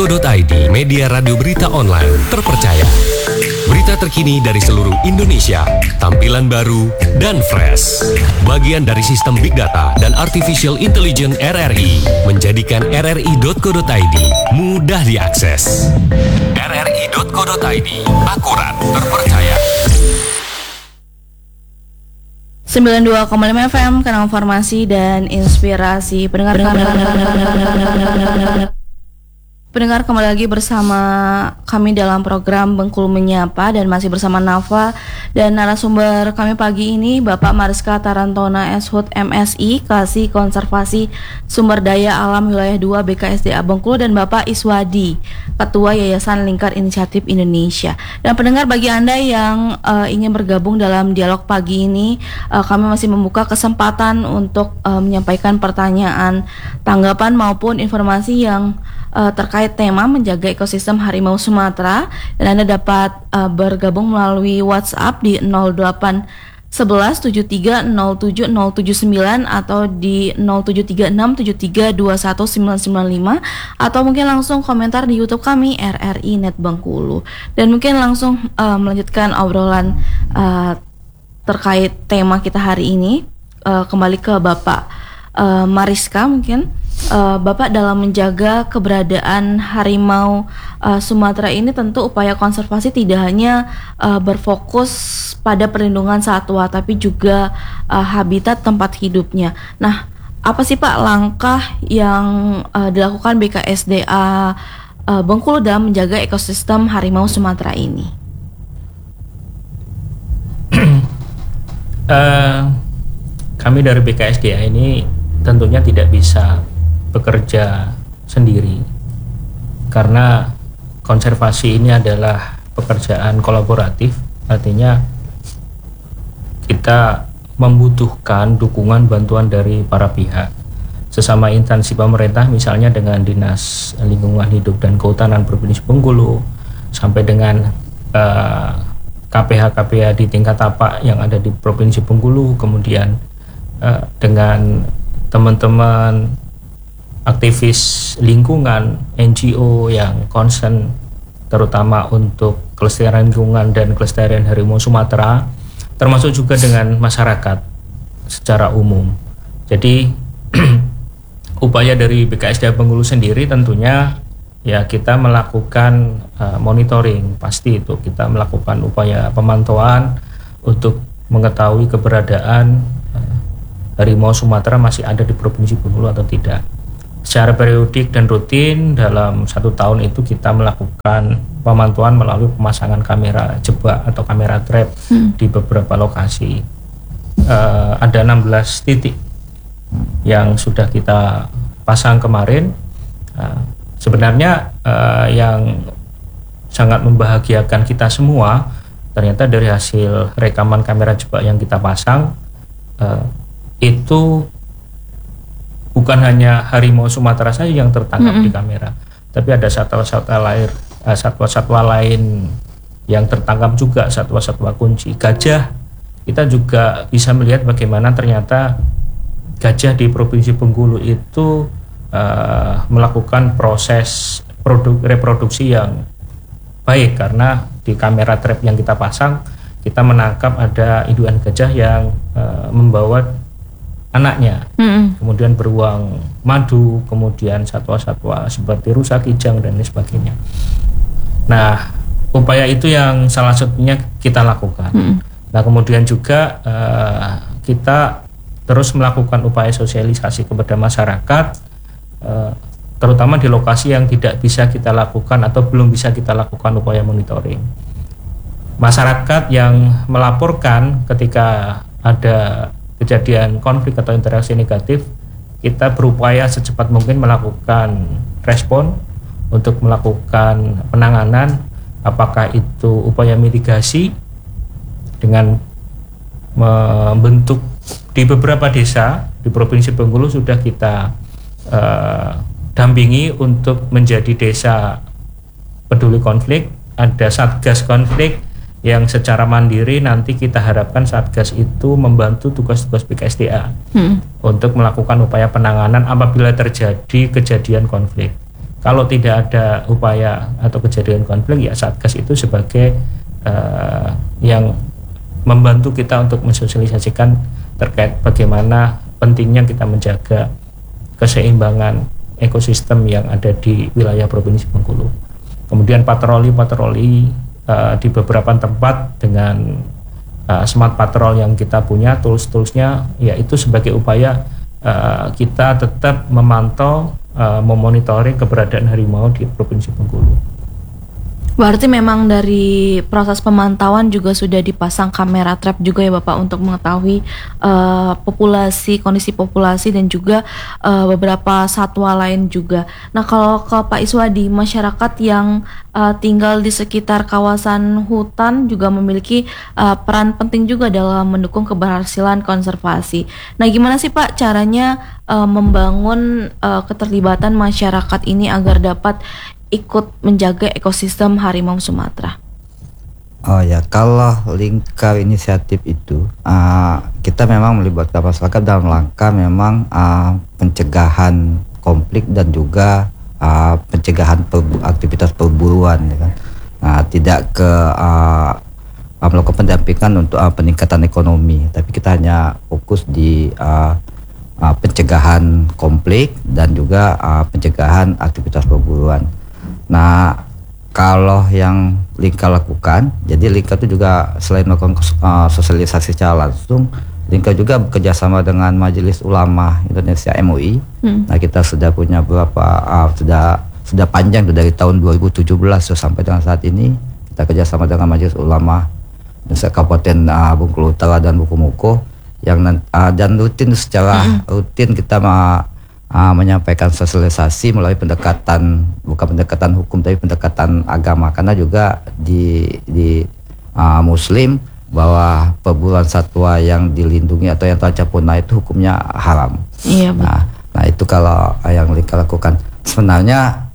.id, media radio berita online terpercaya. Berita terkini dari seluruh Indonesia, tampilan baru dan fresh. Bagian dari sistem Big Data dan Artificial Intelligence RRI menjadikan rri.co.id mudah diakses. rri.co.id, akurat, terpercaya. 92,5 FM, kanal informasi dan inspirasi. Pendengar kembali lagi bersama kami dalam program Bengkulu Menyapa dan masih bersama Nafa dan narasumber kami pagi ini Bapak Mariska Tarantona SHUT MSI, Kasih Konservasi Sumber Daya Alam Wilayah 2 BKSDA Bengkulu, dan Bapak Iswadi, Ketua Yayasan Lingkar Inisiatif Indonesia. Dan pendengar, bagi Anda yang ingin bergabung dalam dialog pagi ini, kami masih membuka kesempatan untuk menyampaikan pertanyaan, tanggapan maupun informasi yang terkait tema menjaga ekosistem harimau Sumatera, dan Anda dapat bergabung melalui WhatsApp di 081173070079 atau di 0736732195, atau mungkin langsung komentar di YouTube kami RRI Net Bengkulu. Dan mungkin langsung melanjutkan obrolan terkait tema kita hari ini, kembali ke Bapak Mariska. Mungkin Bapak, dalam menjaga keberadaan harimau Sumatera ini, tentu upaya konservasi tidak hanya berfokus pada perlindungan satwa, tapi juga habitat tempat hidupnya. Nah, apa sih Pak langkah yang dilakukan BKSDA Bengkulu dalam menjaga ekosistem harimau Sumatera ini? Kami dari BKSDA ini tentunya tidak bisa bekerja sendiri, karena konservasi ini adalah pekerjaan kolaboratif. Artinya kita membutuhkan dukungan bantuan dari para pihak, sesama instansi pemerintah, misalnya dengan Dinas Lingkungan Hidup dan Kehutanan Provinsi Bengkulu, sampai dengan KPH-KPH di tingkat tapak yang ada di Provinsi Bengkulu, kemudian dengan teman-teman aktivis lingkungan, NGO yang concern terutama untuk kelestarian lingkungan dan kelestarian harimau Sumatera, termasuk juga dengan masyarakat secara umum. Jadi upaya dari BKSDA Bengkulu sendiri tentunya ya kita melakukan monitoring, pasti itu kita melakukan upaya pemantauan untuk mengetahui keberadaan harimau Sumatera masih ada di Provinsi Bengkulu atau tidak. Secara periodik dan rutin dalam 1 tahun itu kita melakukan pemantauan melalui pemasangan kamera jebak atau kamera trap di beberapa lokasi. Ada 16 titik yang sudah kita pasang kemarin. Sebenarnya yang sangat membahagiakan kita semua, ternyata dari hasil rekaman kamera jebak yang kita pasang, itu bukan hanya harimau Sumatera saja yang tertangkap di kamera, tapi ada satwa-satwa lain yang tertangkap juga, satwa-satwa kunci. Gajah, kita juga bisa melihat bagaimana ternyata gajah di Provinsi Bengkulu itu melakukan proses reproduksi yang baik, karena di kamera trap yang kita pasang kita menangkap ada indukan gajah yang membawa anaknya, kemudian beruang madu, kemudian satwa-satwa seperti rusa, kijang dan lain sebagainya. Nah, upaya itu yang salah satunya kita lakukan. Nah, kemudian juga kita terus melakukan upaya sosialisasi kepada masyarakat, terutama di lokasi yang tidak bisa kita lakukan atau belum bisa kita lakukan upaya monitoring. Masyarakat yang melaporkan ketika ada kejadian konflik atau interaksi negatif, kita berupaya secepat mungkin melakukan respon untuk melakukan penanganan, apakah itu upaya mitigasi dengan membentuk di beberapa desa di Provinsi Bengkulu sudah kita dampingi untuk menjadi desa peduli konflik. Ada satgas konflik yang secara mandiri nanti kita harapkan Satgas itu membantu tugas-tugas BKSDA untuk melakukan upaya penanganan apabila terjadi kejadian konflik. Kalau tidak ada upaya atau kejadian konflik, ya Satgas itu sebagai yang membantu kita untuk mensosialisasikan terkait bagaimana pentingnya kita menjaga keseimbangan ekosistem yang ada di wilayah Provinsi Bengkulu. Kemudian patroli di beberapa tempat dengan smart patrol yang kita punya, tools-toolsnya, yaitu sebagai upaya kita tetap memantau, memonitoring keberadaan harimau di Provinsi Bengkulu. Berarti memang dari proses pemantauan juga sudah dipasang kamera trap juga ya Bapak untuk mengetahui kondisi populasi dan juga beberapa satwa lain juga. Nah, kalau ke Pak Iswadi, masyarakat yang tinggal di sekitar kawasan hutan juga memiliki peran penting juga dalam mendukung keberhasilan konservasi. Nah, gimana sih Pak caranya membangun keterlibatan masyarakat ini agar dapat ikut menjaga ekosistem harimau Sumatera? Oh ya, kalau lingkar inisiatif itu kita memang melibatkan masyarakat dalam langkah memang pencegahan konflik dan juga pencegahan aktivitas perburuan, ya kan? Tidak ke melakukan pendampingan untuk peningkatan ekonomi, tapi kita hanya fokus di pencegahan konflik dan juga pencegahan aktivitas perburuan. Nah, kalau yang Lingkar lakukan, jadi Lingkar itu juga selain melakukan sosialisasi secara langsung, Lingkar juga bekerjasama dengan Majelis Ulama Indonesia MUI. Nah, kita sudah punya sudah panjang dari tahun 2017 sampai dengan saat ini kita kerjasama dengan Majelis Ulama Indonesia Kabupaten Bengkulu Utara dan Bukumuko yang dan rutin kita menyampaikan sosialisasi melalui bukan pendekatan hukum tapi pendekatan agama, karena juga di Muslim bahwa perburuan satwa yang dilindungi atau yang terancam punah itu hukumnya haram. Iya, nah itu kalau yang Lingkar lakukan. Sebenarnya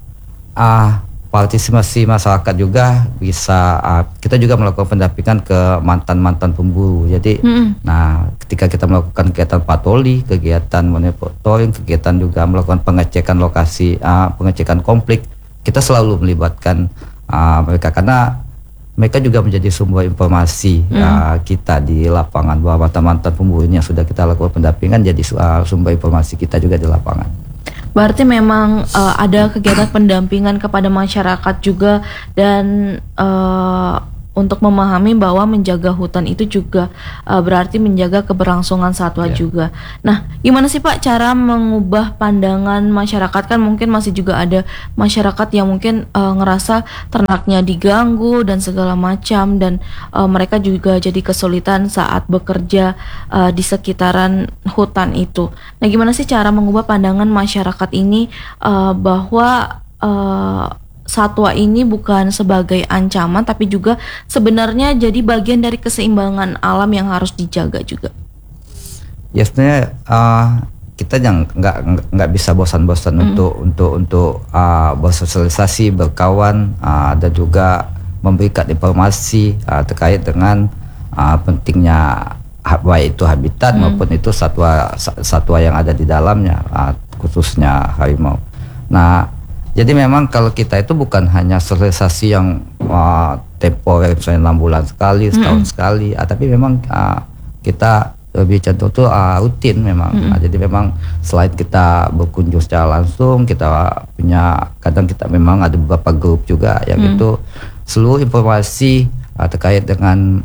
partisipasi masyarakat juga bisa, kita juga melakukan pendampingan ke mantan pemburu. Jadi nah ketika kita melakukan kegiatan patroli, kegiatan monitoring, kegiatan juga melakukan pengecekan lokasi, pengecekan konflik, kita selalu melibatkan mereka, karena mereka juga menjadi sumber informasi kita di lapangan, bahwa mantan pemburu yang sudah kita lakukan pendampingan jadi sumber informasi kita juga di lapangan. Berarti memang ada kegiatan pendampingan kepada masyarakat juga, dan untuk memahami bahwa menjaga hutan itu juga berarti menjaga keberlangsungan satwa juga. Nah, gimana sih Pak cara mengubah pandangan masyarakat? Kan mungkin masih juga ada masyarakat yang mungkin ngerasa ternaknya diganggu dan segala macam, dan mereka juga jadi kesulitan saat bekerja di sekitaran hutan itu. Nah, gimana sih cara mengubah pandangan masyarakat ini bahwa satwa ini bukan sebagai ancaman, tapi juga sebenarnya jadi bagian dari keseimbangan alam yang harus dijaga juga? Ya, sebenarnya kita nggak bisa bosan-bosan untuk bersosialisasi, berkawan, dan juga memberikan informasi terkait dengan pentingnya baik itu habitat maupun itu satwa yang ada di dalamnya, khususnya harimau. Nah, jadi memang kalau kita itu bukan hanya sosialisasi yang temporer, misalnya 6 bulan sekali, setahun sekali, tapi memang kita lebih cenderung itu rutin memang. Jadi memang selain kita berkunjung secara langsung, kita punya, kadang kita memang ada beberapa grup juga yang itu seluruh informasi terkait dengan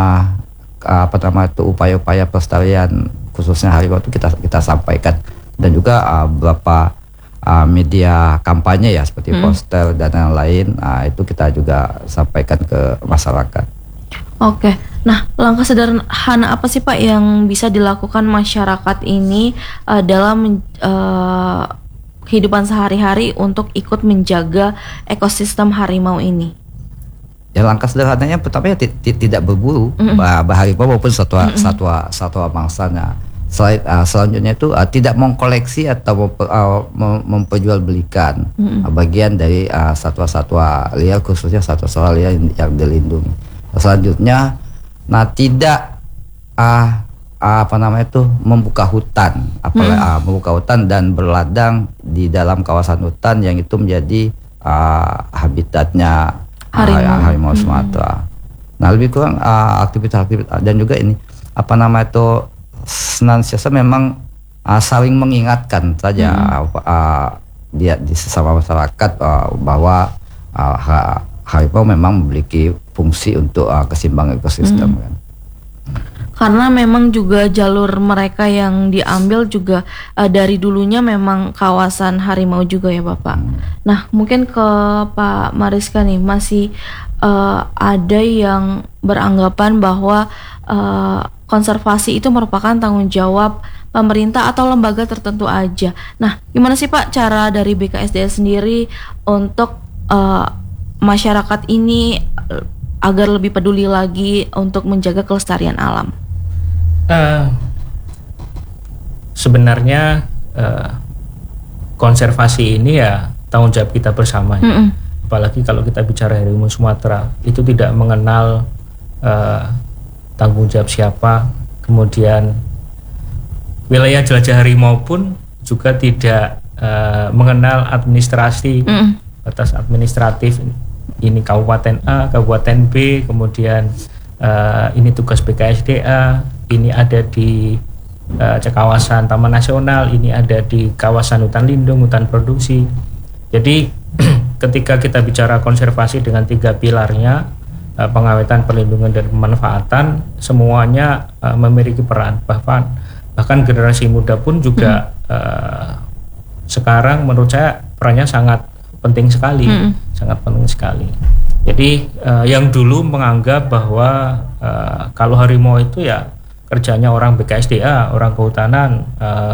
upaya-upaya pelestarian khususnya harimau itu kita sampaikan, dan juga beberapa media kampanye ya seperti poster dan yang lain, itu kita juga sampaikan ke masyarakat. Oke, nah langkah sederhana apa sih Pak yang bisa dilakukan masyarakat ini dalam kehidupan sehari-hari untuk ikut menjaga ekosistem harimau ini? Ya, langkah sederhananya pertama ya tidak berburu harimau maupun satwa mangsanya. Selanjutnya itu tidak mengkoleksi atau memperjualbelikan bagian dari satwa-satwa liar, khususnya satwa-satwa liar yang dilindungi. Selanjutnya, tidak membuka hutan, membuka hutan dan berladang di dalam kawasan hutan yang itu menjadi habitatnya harimau Sumatera. Nah, lebih kurang aktivitas dan juga ini senantiasa memang saling mengingatkan saja dia di sesama masyarakat bahwa harimau memang memiliki fungsi untuk keseimbangan ekosistem kan. Karena memang juga jalur mereka yang diambil juga dari dulunya memang kawasan harimau juga ya Bapak. Nah, mungkin ke Pak Mariska nih, masih ada yang beranggapan bahwa konservasi itu merupakan tanggung jawab pemerintah atau lembaga tertentu aja. Nah, gimana sih Pak cara dari BKSDA sendiri untuk masyarakat ini agar lebih peduli lagi untuk menjaga kelestarian alam? Sebenarnya konservasi ini ya tanggung jawab kita bersama. Apalagi kalau kita bicara harimau Sumatera, itu tidak mengenal tanggung jawab siapa. Kemudian wilayah jelajah harimau pun juga tidak mengenal administrasi, batas administratif. Ini kabupaten A, kabupaten B, kemudian ini tugas BKSDA, ini ada di kawasan Taman Nasional, ini ada di kawasan hutan lindung, hutan produksi. Jadi ketika kita bicara konservasi dengan 3 pilarnya, pengawetan, perlindungan, dan pemanfaatan, semuanya memiliki peran. Bahkan generasi muda pun juga sekarang menurut saya perannya sangat penting sekali, sangat penting sekali. Jadi yang dulu menganggap bahwa kalau harimau itu ya kerjanya orang BKSDA, orang kehutanan,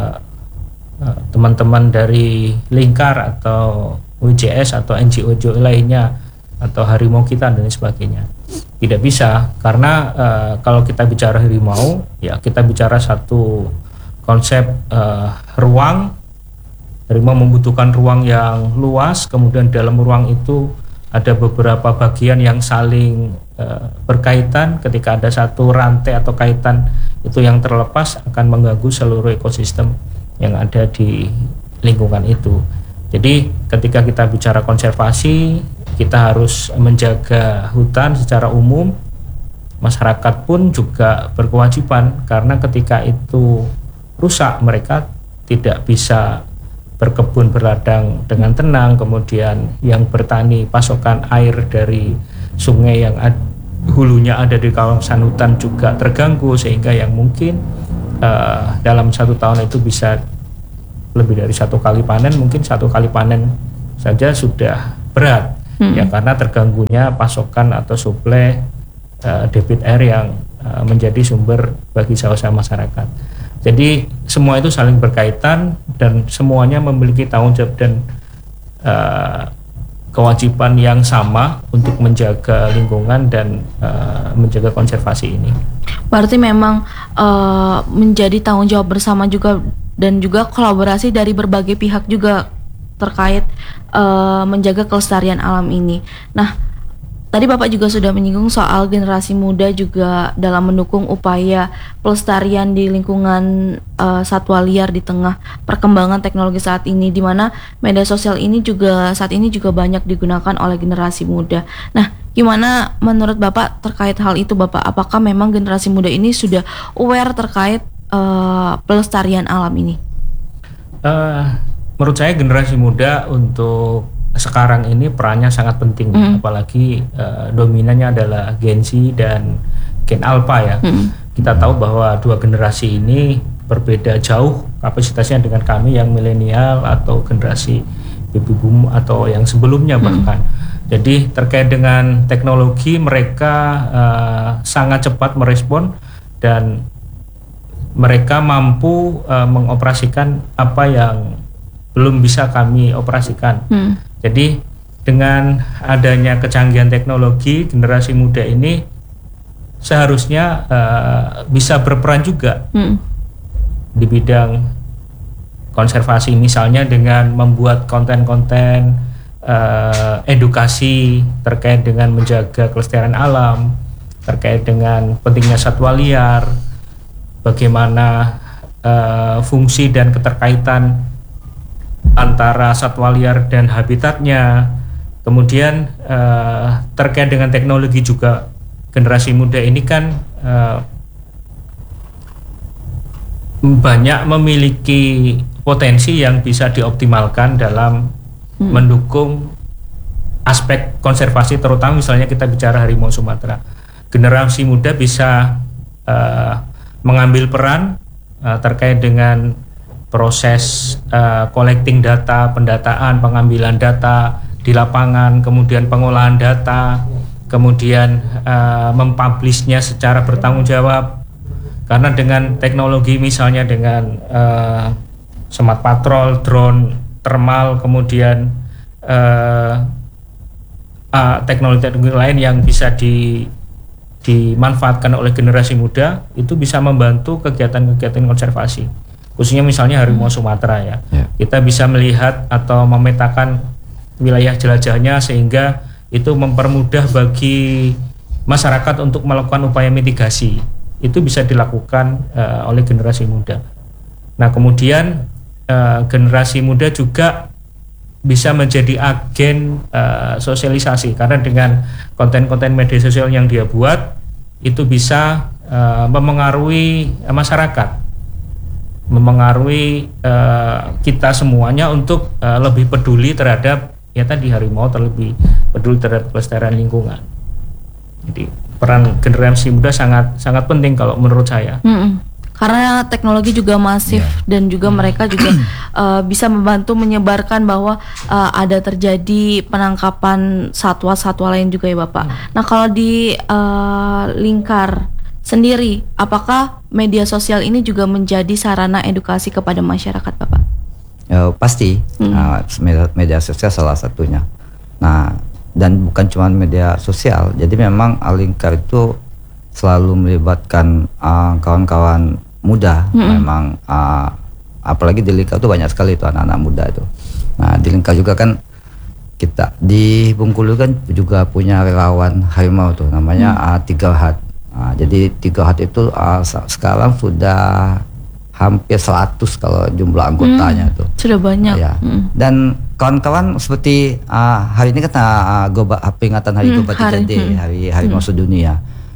teman-teman dari Lingkar atau WJS atau NGO lainnya, atau harimau kita dan sebagainya. Tidak bisa, karena kalau kita bicara harimau, ya kita bicara satu konsep ruang. Harimau membutuhkan ruang yang luas, kemudian dalam ruang itu ada beberapa bagian yang saling berkaitan. Ketika ada satu rantai atau kaitan itu yang terlepas, akan mengganggu seluruh ekosistem yang ada di lingkungan itu. Jadi ketika kita bicara konservasi, kita harus menjaga hutan secara umum. Masyarakat pun juga berkewajiban, karena ketika itu rusak, mereka tidak bisa berkebun berladang dengan tenang. Kemudian yang bertani, pasokan air dari sungai yang hulunya ada di kawasan hutan juga terganggu, sehingga yang mungkin dalam 1 tahun itu bisa lebih dari 1 kali panen, mungkin 1 kali panen saja sudah berat, ya karena terganggunya pasokan atau suplai debit air yang menjadi sumber bagi usaha masyarakat. Jadi semua itu saling berkaitan dan semuanya memiliki tanggung jawab dan kewajiban yang sama untuk menjaga lingkungan dan menjaga konservasi ini. Berarti memang menjadi tanggung jawab bersama juga, dan juga kolaborasi dari berbagai pihak juga terkait menjaga kelestarian alam ini. Nah, tadi Bapak juga sudah menyinggung soal generasi muda juga dalam mendukung upaya pelestarian di lingkungan satwa liar di tengah perkembangan teknologi saat ini, di mana media sosial ini juga saat ini juga banyak digunakan oleh generasi muda. Nah, gimana menurut Bapak terkait hal itu Bapak? Apakah memang generasi muda ini sudah aware terkait pelestarian alam ini? Menurut saya generasi muda untuk sekarang ini perannya sangat penting, apalagi dominannya adalah Gen Z dan Gen Alpha ya. Kita tahu bahwa 2 generasi ini berbeda jauh kapasitasnya dengan kami yang milenial atau generasi baby boom atau yang sebelumnya bahkan. Jadi terkait dengan teknologi, mereka sangat cepat merespon dan mereka mampu mengoperasikan apa yang belum bisa kami operasikan. Jadi dengan adanya kecanggihan teknologi, generasi muda ini seharusnya bisa berperan juga di bidang konservasi, misalnya dengan membuat konten-konten edukasi terkait dengan menjaga kelestarian alam, terkait dengan pentingnya satwa liar, bagaimana fungsi dan keterkaitan antara satwa liar dan habitatnya. Kemudian terkait dengan teknologi juga, generasi muda ini kan banyak memiliki potensi yang bisa dioptimalkan dalam mendukung aspek konservasi, terutama misalnya kita bicara harimau Sumatera. Generasi muda bisa mengambil peran terkait dengan proses collecting data, pendataan, pengambilan data di lapangan, kemudian pengolahan data, kemudian mempublishnya secara bertanggung jawab. Karena dengan teknologi misalnya dengan smart patrol, drone thermal, kemudian teknologi lain yang bisa dimanfaatkan oleh generasi muda, itu bisa membantu kegiatan-kegiatan konservasi, khususnya misalnya harimau Sumatera ya. Kita bisa melihat atau memetakan wilayah jelajahnya, sehingga itu mempermudah bagi masyarakat untuk melakukan upaya mitigasi. Itu bisa dilakukan oleh generasi muda. Nah, kemudian generasi muda juga bisa menjadi agen sosialisasi, karena dengan konten-konten media sosial yang dia buat itu bisa memengaruhi masyarakat, memengaruhi kita semuanya untuk lebih peduli terhadap ya tadi harimau, terlebih peduli terhadap kelestarian lingkungan. Jadi peran generasi muda sangat penting kalau menurut saya. Karena teknologi juga masif dan juga mereka juga bisa membantu menyebarkan bahwa ada terjadi penangkapan satwa-satwa lain juga ya Bapak. Nah, kalau di Lingkar sendiri, apakah media sosial ini juga menjadi sarana edukasi kepada masyarakat Bapak? Pasti, media sosial salah satunya. Nah, dan bukan cuma media sosial, jadi memang Lingkar itu selalu melibatkan kawan-kawan muda. Memang apalagi di Lingkar itu banyak sekali itu anak-anak muda itu. Nah, di Lingkar juga kan kita di Bengkulu kan juga punya relawan harimau tuh, namanya Tiga Hat. Jadi Tiga Hat itu sekarang sudah hampir 100 kalau jumlah anggotanya tuh. Sudah banyak. Ya. Dan kawan-kawan seperti hari ini kan peringatan Hari Goba 3D, Hari Harimau Sedunia.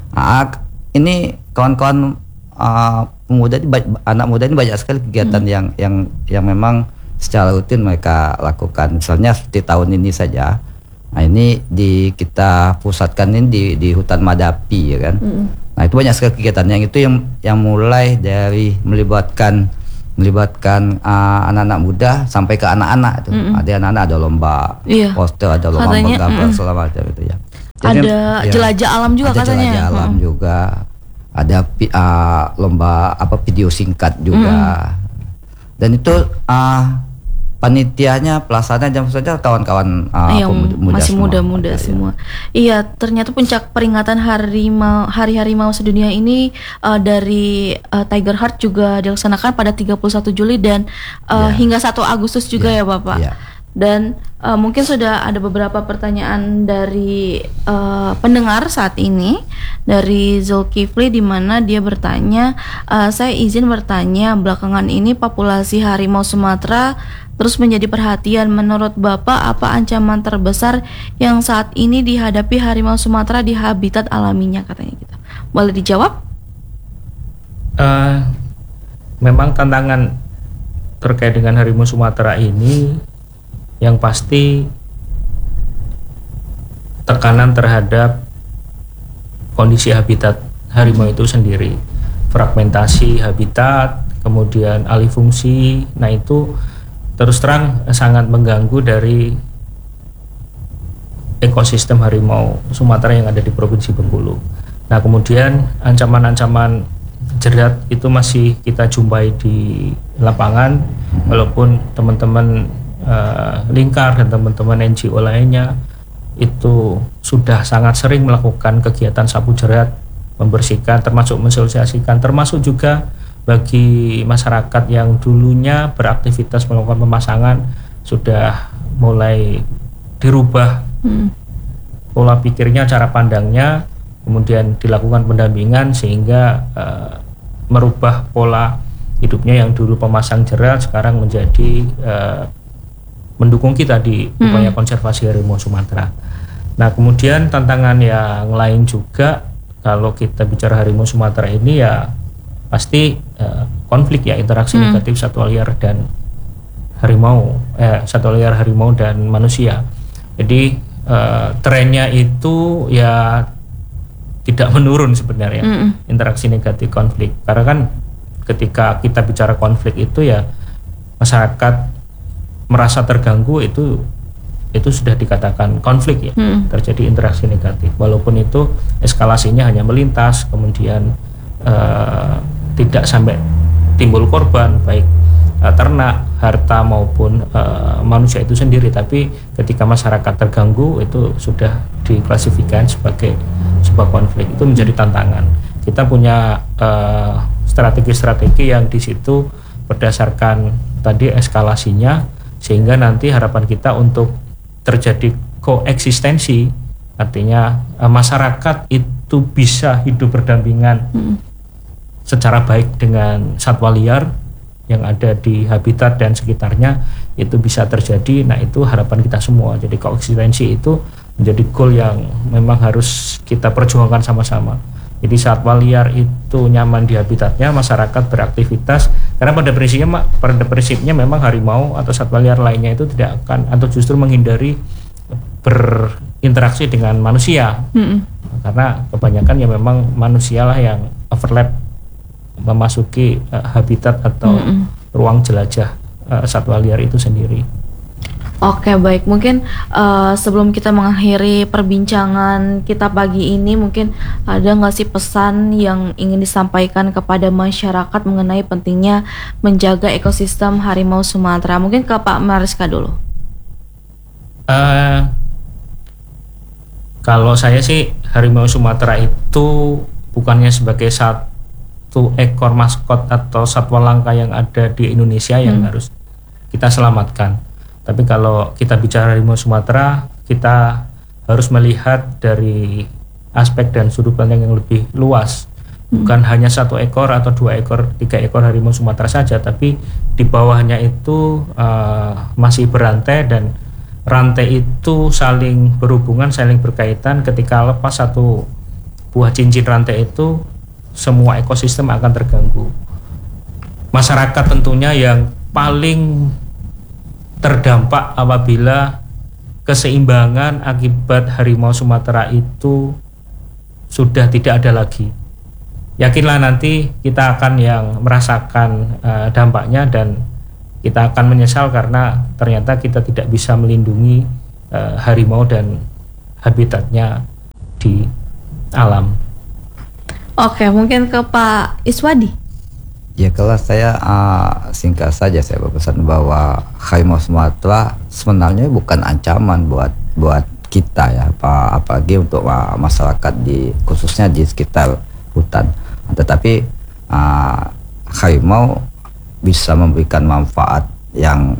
Ini kawan-kawan pemuda ini, anak muda ini banyak sekali kegiatan yang memang secara rutin mereka lakukan. Misalnya seperti tahun ini saja, nah ini kita pusatkan ini di hutan Madapi ya kan. Nah, itu banyak sekali kegiatan yang mulai dari melibatkan anak-anak muda sampai ke anak-anak itu. Ada anak-anak, ada lomba poster, ada lomba gambar selama itu ya. Jadi, ada jelajah alam juga ada katanya. Jelajah alam juga. Ada lomba video singkat juga. Dan itu panitianya, pelaksananya jam saja kawan-kawan pemuda masih muda-muda semua. Iya, ternyata puncak peringatan Hari Harimau Sedunia ini dari Tiger Heart juga dilaksanakan pada 31 Juli dan hingga 1 Agustus juga ya Bapak. Dan mungkin sudah ada beberapa pertanyaan dari pendengar saat ini, dari Zulkifli, di mana dia bertanya, saya izin bertanya, belakangan ini populasi harimau Sumatera terus menjadi perhatian. Menurut Bapak, apa ancaman terbesar yang saat ini dihadapi harimau Sumatera di habitat alaminya, katanya gitu. Boleh dijawab? Memang tantangan terkait dengan harimau Sumatera ini yang pasti tekanan terhadap kondisi habitat harimau itu sendiri, fragmentasi habitat, kemudian alih fungsi. Nah, itu terus terang sangat mengganggu dari ekosistem harimau Sumatera yang ada di Provinsi Bengkulu. Nah, kemudian ancaman-ancaman jerat itu masih kita jumpai di lapangan, walaupun teman-teman Lingkar dan teman-teman NGO lainnya itu sudah sangat sering melakukan kegiatan sapu jerat, membersihkan, termasuk mensosialisasikan, termasuk juga bagi masyarakat yang dulunya beraktivitas melakukan pemasangan sudah mulai dirubah pola pikirnya, cara pandangnya, kemudian dilakukan pendampingan sehingga merubah pola hidupnya yang dulu pemasang jerat sekarang menjadi mendukung kita di upaya konservasi harimau Sumatera. Nah, kemudian tantangan yang lain juga kalau kita bicara harimau Sumatera ini ya pasti konflik ya, interaksi negatif satwa liar dan satwa liar harimau dan manusia. Jadi trennya itu ya tidak menurun sebenarnya, interaksi negatif konflik. Karena kan ketika kita bicara konflik itu ya masyarakat merasa terganggu, itu sudah dikatakan konflik ya, terjadi interaksi negatif. Walaupun itu eskalasinya hanya melintas, kemudian tidak sampai timbul korban baik ternak, harta maupun manusia itu sendiri, tapi ketika masyarakat terganggu itu sudah diklasifikasikan sebagai sebuah konflik. Itu menjadi tantangan. Kita punya strategi-strategi yang di situ berdasarkan tadi eskalasinya, sehingga nanti harapan kita untuk terjadi koeksistensi, artinya masyarakat itu bisa hidup berdampingan secara baik dengan satwa liar yang ada di habitat dan sekitarnya, itu bisa terjadi. Nah, itu harapan kita semua. Jadi koeksistensi itu menjadi goal yang memang harus kita perjuangkan sama-sama. Jadi satwa liar itu nyaman di habitatnya, masyarakat beraktivitas, karena pada prinsipnya memang harimau atau satwa liar lainnya itu tidak akan atau justru menghindari berinteraksi dengan manusia, karena kebanyakan ya memang manusialah yang overlap memasuki habitat atau ruang jelajah satwa liar itu sendiri. Oke, baik. Mungkin sebelum kita mengakhiri perbincangan kita pagi ini, mungkin ada nggak sih pesan yang ingin disampaikan kepada masyarakat mengenai pentingnya menjaga ekosistem harimau Sumatera? Mungkin ke Pak Mariska dulu. Kalau saya sih, harimau Sumatera itu bukannya sebagai satu ekor maskot atau satwa langka yang ada di Indonesia yang harus kita selamatkan. Tapi kalau kita bicara harimau Sumatera, kita harus melihat dari aspek dan sudut pandang yang lebih luas. Bukan hanya 1 ekor atau 2 ekor, 3 ekor harimau Sumatera saja, tapi di bawahnya itu masih berantai, dan rantai itu saling berhubungan, saling berkaitan. Ketika lepas satu buah cincin rantai itu, semua ekosistem akan terganggu. Masyarakat tentunya yang paling terdampak apabila keseimbangan akibat harimau Sumatera itu sudah tidak ada lagi. Yakinlah nanti kita akan yang merasakan dampaknya, dan kita akan menyesal karena ternyata kita tidak bisa melindungi harimau dan habitatnya di alam. Oke, mungkin ke Pak Iswadi. Ya, kalau saya singkat saja saya berpesan bahwa harimau Sumatera sebenarnya bukan ancaman buat kita ya, apalagi untuk masyarakat khususnya di sekitar hutan. Tetapi harimau bisa memberikan manfaat yang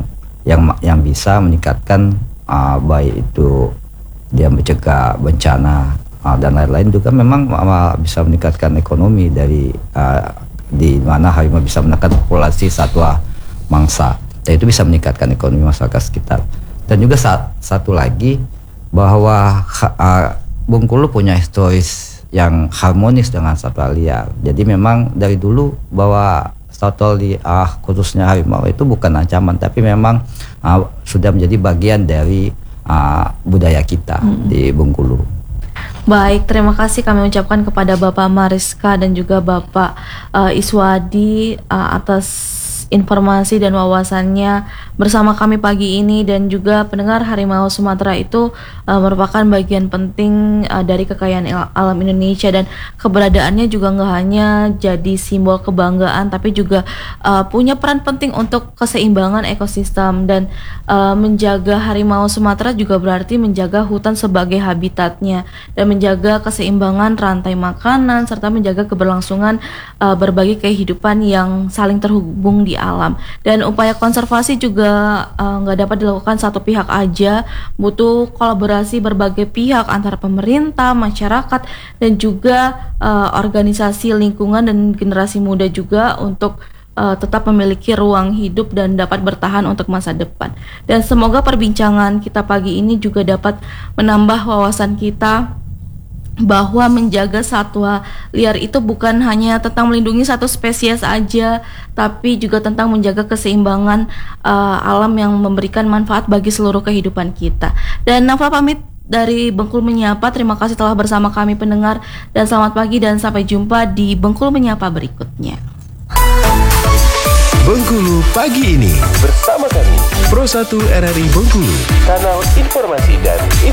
bisa meningkatkan baik itu dia mencegah bencana dan lain-lain, juga memang bisa meningkatkan ekonomi dari di mana harimau bisa menekan populasi satwa mangsa, dan itu bisa meningkatkan ekonomi masyarakat sekitar. Dan juga satu lagi bahwa Bengkulu punya historis yang harmonis dengan satwa liar. Jadi memang dari dulu bahwa satwa liar khususnya harimau itu bukan ancaman, tapi memang sudah menjadi bagian dari budaya kita di Bengkulu. Baik, terima kasih kami ucapkan kepada Bapak Mariska dan juga Bapak Iswadi atas informasi dan wawasannya bersama kami pagi ini. Dan juga pendengar, harimau Sumatera itu merupakan bagian penting dari kekayaan alam Indonesia, dan keberadaannya juga nggak hanya jadi simbol kebanggaan, tapi juga punya peran penting untuk keseimbangan ekosistem. Dan menjaga harimau Sumatera juga berarti menjaga hutan sebagai habitatnya, dan menjaga keseimbangan rantai makanan, serta menjaga keberlangsungan berbagai kehidupan yang saling terhubung di alam. Dan upaya konservasi juga juga nggak dapat dilakukan satu pihak aja, butuh kolaborasi berbagai pihak antara pemerintah, masyarakat, dan juga organisasi lingkungan dan generasi muda juga untuk tetap memiliki ruang hidup dan dapat bertahan untuk masa depan. Dan semoga perbincangan kita pagi ini juga dapat menambah wawasan kita bahwa menjaga satwa liar itu bukan hanya tentang melindungi satu spesies aja, tapi juga tentang menjaga keseimbangan alam yang memberikan manfaat bagi seluruh kehidupan kita. Dan Nafa pamit dari Bengkulu Menyapa. Terima kasih telah bersama kami pendengar, dan selamat pagi dan sampai jumpa di Bengkulu Menyapa berikutnya. Bengkulu pagi ini bersama kami Pro 1 RRI Bengkulu, kanal informasi dan